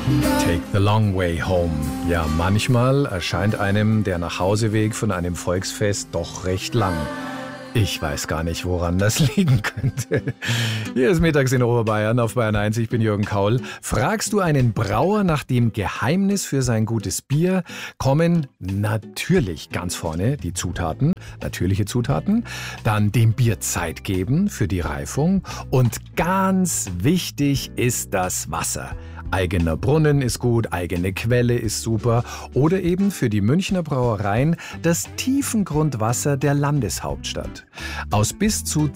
Take the long way home. Ja, manchmal erscheint einem der Nachhauseweg von einem Volksfest doch recht lang. Ich weiß gar nicht, woran das liegen könnte. Hier ist Mittags in Oberbayern auf Bayern 1. Ich bin Jürgen Kaul. Fragst du einen Brauer nach dem Geheimnis für sein gutes Bier, kommen natürlich ganz vorne die Zutaten, natürliche Zutaten, dann dem Bier Zeit geben für die Reifung und ganz wichtig ist das Wasser. Eigener Brunnen ist gut, eigene Quelle ist super oder eben für die Münchner Brauereien das Tiefengrundwasser der Landeshauptstadt. Aus bis zu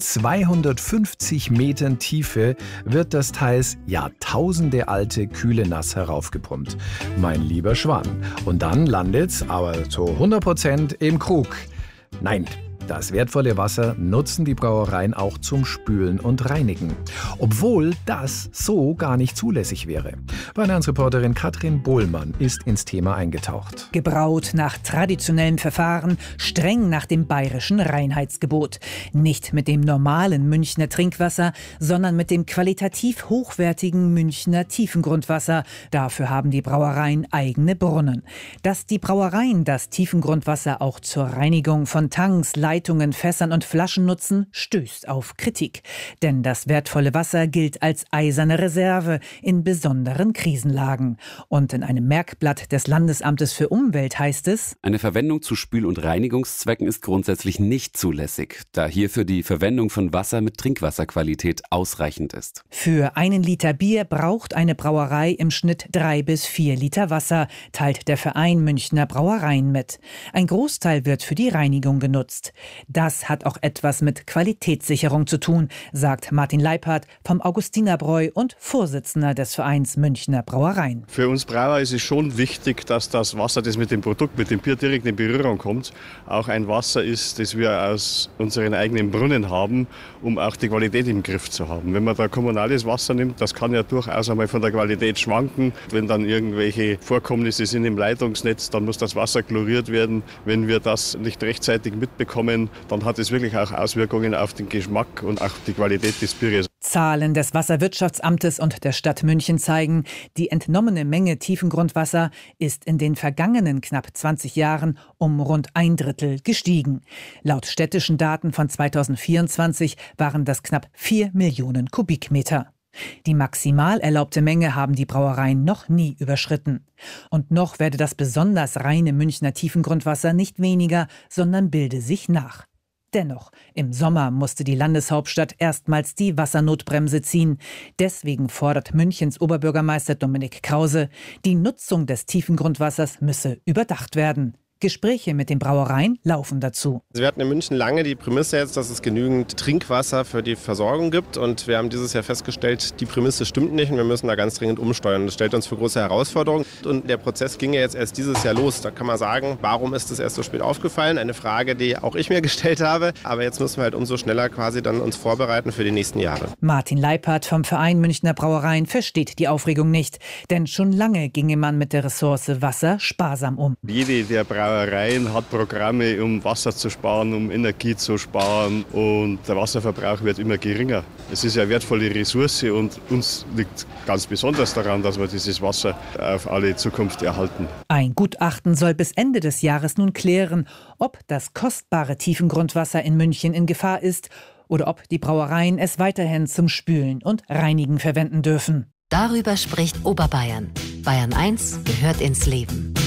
250 Metern Tiefe wird das teils jahrtausendealte kühle Nass heraufgepumpt. Mein lieber Schwan. Und dann landet's aber zu 100% im Krug. Nein. Das wertvolle Wasser nutzen die Brauereien auch zum Spülen und Reinigen. Obwohl das so gar nicht zulässig wäre. Bayern-1-Reporterin Katrin Bohlmann ist ins Thema eingetaucht. Gebraut nach traditionellem Verfahren, streng nach dem bayerischen Reinheitsgebot. Nicht mit dem normalen Münchner Trinkwasser, sondern mit dem qualitativ hochwertigen Münchner Tiefengrundwasser. Dafür haben die Brauereien eigene Brunnen. Dass die Brauereien das Tiefengrundwasser auch zur Reinigung von Tanks, Leitungen, Fässern und Flaschen nutzen, stößt auf Kritik. Denn das wertvolle Wasser gilt als eiserne Reserve in besonderen Krisenlagen. Und in einem Merkblatt des Landesamtes für Umwelt heißt es: Eine Verwendung zu Spül- und Reinigungszwecken ist grundsätzlich nicht zulässig, da hierfür die Verwendung von Wasser mit Trinkwasserqualität ausreichend ist. Für 1 Liter Bier braucht eine Brauerei im Schnitt 3 bis 4 Liter Wasser, teilt der Verein Münchner Brauereien mit. Ein Großteil wird für die Reinigung genutzt. Das hat auch etwas mit Qualitätssicherung zu tun, sagt Martin Leiphardt vom Augustinerbräu und Vorsitzender des Vereins Münchner Brauereien. Für uns Brauer ist es schon wichtig, dass das Wasser, das mit dem Produkt, mit dem Bier direkt in Berührung kommt, auch ein Wasser ist, das wir aus unseren eigenen Brunnen haben, um auch die Qualität im Griff zu haben. Wenn man da kommunales Wasser nimmt, das kann ja durchaus einmal von der Qualität schwanken. Wenn dann irgendwelche Vorkommnisse sind im Leitungsnetz, dann muss das Wasser chloriert werden. Wenn wir das nicht rechtzeitig mitbekommen, dann hat es wirklich auch Auswirkungen auf den Geschmack und auch die Qualität des Bieres. Zahlen des Wasserwirtschaftsamtes und der Stadt München zeigen, die entnommene Menge Tiefengrundwasser ist in den vergangenen knapp 20 Jahren um rund 1/3 gestiegen. Laut städtischen Daten von 2024 waren das knapp 4 Millionen Kubikmeter. Die maximal erlaubte Menge haben die Brauereien noch nie überschritten. Und noch werde das besonders reine Münchner Tiefengrundwasser nicht weniger, sondern bilde sich nach. Dennoch, im Sommer musste die Landeshauptstadt erstmals die Wassernotbremse ziehen. Deswegen fordert Münchens Oberbürgermeister Dominik Krause, die Nutzung des Tiefengrundwassers müsse überdacht werden. Gespräche mit den Brauereien laufen dazu. Wir hatten in München lange die Prämisse jetzt, dass es genügend Trinkwasser für die Versorgung gibt. Und wir haben dieses Jahr festgestellt, die Prämisse stimmt nicht und wir müssen da ganz dringend umsteuern. Das stellt uns für große Herausforderungen. Und der Prozess ging ja jetzt erst dieses Jahr los. Da kann man sagen, warum ist das erst so spät aufgefallen? Eine Frage, die auch ich mir gestellt habe. Aber jetzt müssen wir halt umso schneller quasi dann uns vorbereiten für die nächsten Jahre. Martin Leiphardt vom Verein Münchner Brauereien versteht die Aufregung nicht. Denn schon lange ginge man mit der Ressource Wasser sparsam um. Jede der Brauereien hat Programme, um Wasser zu sparen, um Energie zu sparen und der Wasserverbrauch wird immer geringer. Es ist eine wertvolle Ressource und uns liegt ganz besonders daran, dass wir dieses Wasser auf alle Zukunft erhalten. Ein Gutachten soll bis Ende des Jahres nun klären, ob das kostbare Tiefengrundwasser in München in Gefahr ist oder ob die Brauereien es weiterhin zum Spülen und Reinigen verwenden dürfen. Darüber spricht Oberbayern. Bayern 1 gehört ins Leben.